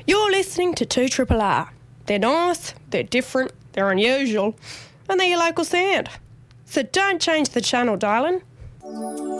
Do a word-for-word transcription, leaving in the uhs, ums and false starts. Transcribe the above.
You're listening to two R R. They're nice, they're different, they're unusual, and they're your local sound. So don't change the channel, darling.